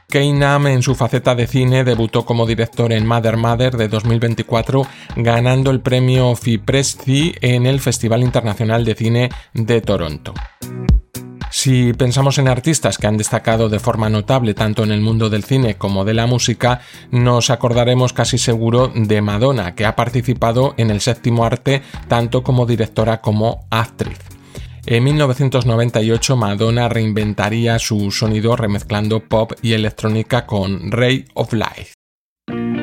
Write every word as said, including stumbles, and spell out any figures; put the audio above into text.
Keinam, en su faceta de cine, debutó como director en Mother Mother de dos mil veinticuatro, ganando el premio FIPRESCI en el Festival Internacional de Cine de Toronto. Si pensamos en artistas que han destacado de forma notable tanto en el mundo del cine como de la música, nos acordaremos casi seguro de Madonna, que ha participado en El Séptimo Arte tanto como directora como actriz. En mil novecientos noventa y ocho, Madonna reinventaría su sonido remezclando pop y electrónica con Ray of Light.